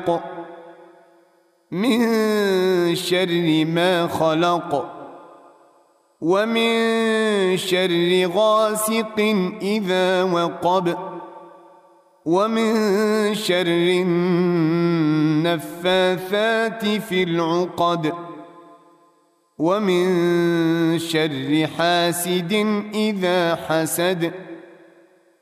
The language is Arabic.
علق من شر ما خلق ومن شر غاسق إذا وقب ومن شر النفاثات في العقد ومن شر حاسد إذا حسد